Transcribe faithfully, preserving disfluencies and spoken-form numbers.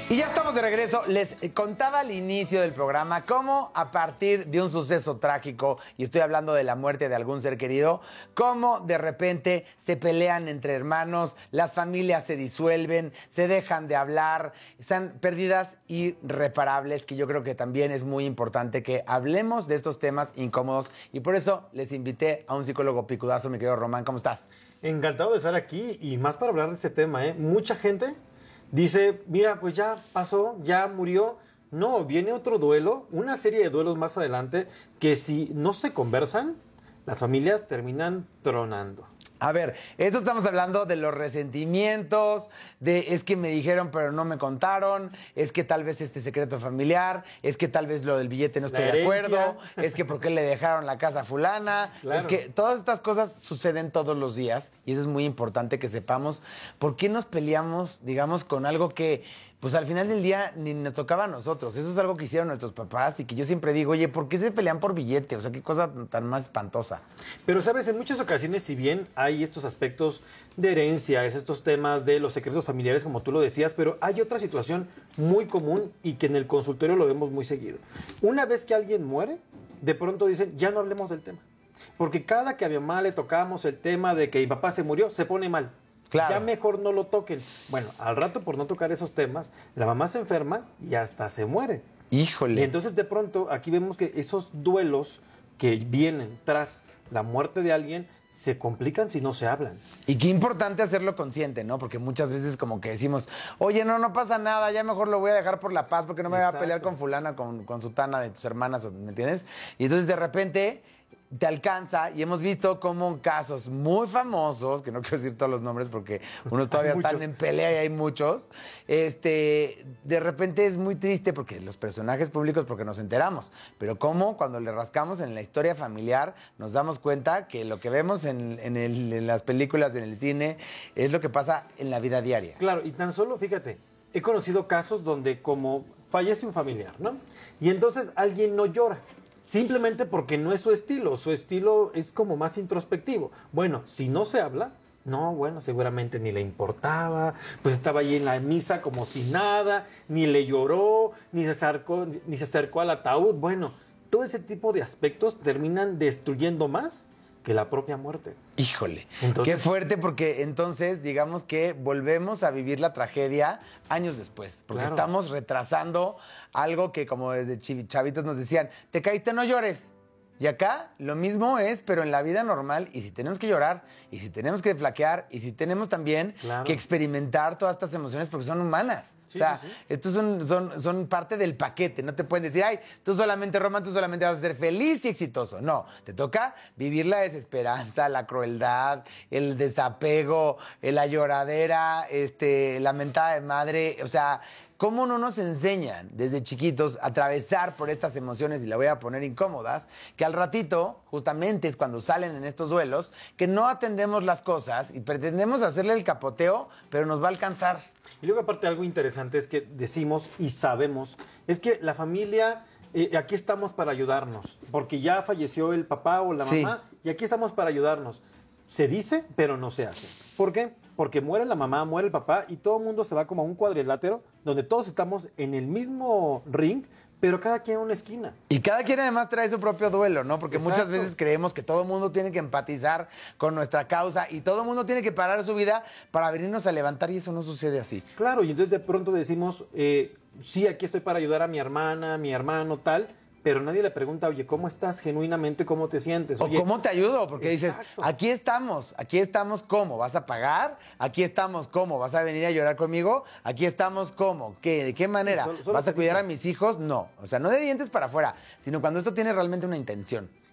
Y ya estamos de regreso. Les contaba al inicio del programa cómo a partir de un suceso trágico, y estoy hablando de la muerte de algún ser querido, cómo de repente se pelean entre hermanos, las familias se disuelven, se dejan de hablar, están pérdidas irreparables, que yo creo que también es muy importante que hablemos de estos temas incómodos. Y por eso les invité a un psicólogo picudazo, mi querido Román. ¿Cómo estás? Encantado de estar aquí y más para hablar de este tema, ¿eh? Mucha gente dice, mira, pues ya pasó, ya murió. No, viene otro duelo, una serie de duelos más adelante que si no se conversan, las familias terminan tronando. A ver, esto estamos hablando de los resentimientos, de es que me dijeron pero no me contaron, es que tal vez este secreto familiar, es que tal vez lo del billete no estoy de acuerdo, es que por qué le dejaron la casa a fulana, claro. Es que todas estas cosas suceden todos los días y eso es muy importante que sepamos por qué nos peleamos, digamos, con algo que pues al final del día ni nos tocaba a nosotros. Eso es algo que hicieron nuestros papás y que yo siempre digo, oye, ¿por qué se pelean por billete? O sea, qué cosa tan más espantosa. Pero, ¿sabes? En muchas ocasiones, si bien hay estos aspectos de herencia, es estos temas de los secretos familiares, como tú lo decías, pero hay otra situación muy común y que en el consultorio lo vemos muy seguido. Una vez que alguien muere, de pronto dicen, ya no hablemos del tema. Porque cada que a mi mamá le tocamos el tema de que mi papá se murió, se pone mal. Claro. Ya mejor no lo toquen. Bueno, al rato por no tocar esos temas, la mamá se enferma y hasta se muere. Híjole. Y entonces de pronto aquí vemos que esos duelos que vienen tras la muerte de alguien se complican si no se hablan. Y qué importante hacerlo consciente, ¿no? Porque muchas veces como que decimos, oye, no, no pasa nada, ya mejor lo voy a dejar por la paz porque no me Exacto. voy a pelear con fulana, con, con sutana de tus hermanas, ¿me entiendes? Y entonces de repente te alcanza y hemos visto como casos muy famosos, que no quiero decir todos los nombres porque unos todavía están en pelea y hay muchos, este, de repente es muy triste porque los personajes públicos, porque nos enteramos, pero como cuando le rascamos en la historia familiar nos damos cuenta que lo que vemos en, en, el, en las películas, en el cine, es lo que pasa en la vida diaria. Claro, y tan solo, fíjate, he conocido casos donde como fallece un familiar, ¿no? Y entonces alguien no llora. Simplemente porque no es su estilo, su estilo es como más introspectivo. Bueno, si no se habla, no, bueno, seguramente ni le importaba, pues estaba ahí en la misa como si nada, ni le lloró, ni se acercó, ni se acercó al ataúd. Bueno, todo ese tipo de aspectos terminan destruyendo más que la propia muerte. Híjole, entonces, qué fuerte porque entonces digamos que volvemos a vivir la tragedia años después, porque claro. estamos retrasando algo que como desde chavitos nos decían, te caíste, no llores. Y acá lo mismo es, pero en la vida normal, y si tenemos que llorar, y si tenemos que flaquear, y si tenemos también claro. que experimentar todas estas emociones porque son humanas. Sí, o sea, sí, sí. estos son, son, son parte del paquete. No te pueden decir, ay, tú solamente, Román, tú solamente vas a ser feliz y exitoso. No, te toca vivir la desesperanza, la crueldad, el desapego, la lloradera, este, la mentada de madre. O sea, ¿cómo no nos enseñan desde chiquitos a atravesar por estas emociones, y la voy a poner incómodas, que al ratito, justamente es cuando salen en estos duelos, que no atendemos las cosas y pretendemos hacerle el capoteo, pero nos va a alcanzar? Y luego aparte algo interesante es que decimos y sabemos, es que la familia, eh, aquí estamos para ayudarnos, porque ya falleció el papá o la sí. mamá, y aquí estamos para ayudarnos. Se dice, pero no se hace. ¿Por qué? Porque muere la mamá, muere el papá y todo el mundo se va como a un cuadrilátero donde todos estamos en el mismo ring, pero cada quien en una esquina. Y cada quien además trae su propio duelo, ¿no? Porque Exacto. muchas veces creemos que todo el mundo tiene que empatizar con nuestra causa y todo el mundo tiene que parar su vida para venirnos a levantar y eso no sucede así. Claro, y entonces de pronto decimos, eh, sí, aquí estoy para ayudar a mi hermana, a mi hermano, tal, pero nadie le pregunta, oye, ¿cómo estás genuinamente? ¿Cómo te sientes? Oye, o ¿cómo te ayudo? Porque Exacto. dices, aquí estamos, aquí estamos, ¿cómo? ¿Vas a pagar? Aquí estamos, ¿cómo? ¿Vas a venir a llorar conmigo? Aquí estamos, ¿cómo? ¿Qué? ¿De qué manera? Sí, solo, solo ¿Vas a cuidar dice. a mis hijos? No. O sea, no de dientes para afuera, sino cuando esto tiene realmente una intención.